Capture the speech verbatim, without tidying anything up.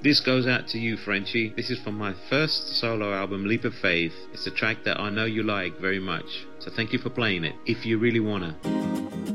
This goes out to you, Frenchie. This is from my first solo album, Leap of Faith. It's a track that I know you like very much. So thank you for playing it, if you really wanna.